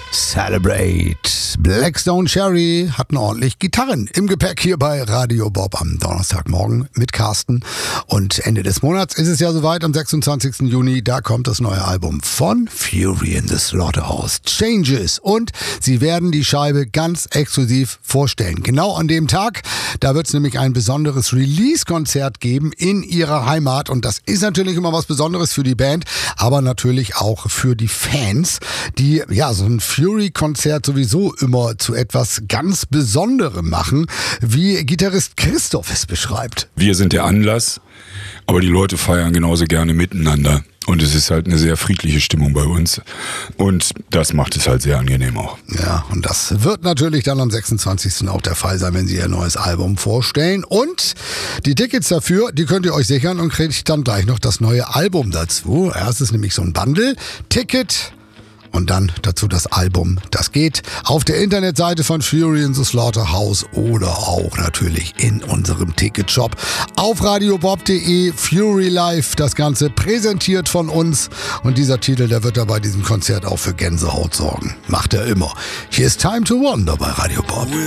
Celebrate. Blackstone Cherry hatten ordentlich Gitarren im Gepäck hier bei Radio Bob am Donnerstagmorgen mit Carsten. Und Ende des Monats ist es ja soweit, am 26. Juni, da kommt das neue Album von Fury in the Slaughterhouse, Changes. Und sie werden die Scheibe ganz exklusiv vorstellen. Genau an dem Tag, da wird es nämlich ein besonderes Release-Konzert geben in ihrer Heimat. Und das ist natürlich immer was Besonderes für die Band, aber natürlich auch für die Fans, die ja so ein Fury-Konzert sowieso immer zu etwas ganz Besonderem machen, wie Gitarrist Christoph es beschreibt. Wir sind der Anlass, aber die Leute feiern genauso gerne miteinander. Und es ist halt eine sehr friedliche Stimmung bei uns. Und das macht es halt sehr angenehm auch. Ja, und das wird natürlich dann am 26. auch der Fall sein, wenn sie ihr neues Album vorstellen. Und die Tickets dafür, die könnt ihr euch sichern und kriegt dann gleich noch das neue Album dazu. Ja, es ist nämlich so ein Bundle. Ticket und dann dazu das Album. Das geht auf der Internetseite von Fury in the Slaughterhouse oder auch natürlich in unserem Ticketshop auf radiobob.de. Fury Live, das Ganze präsentiert von uns. Und dieser Titel, der wird da bei diesem Konzert auch für Gänsehaut sorgen. Macht er immer. Hier ist Time to Wonder bei Radio Bob.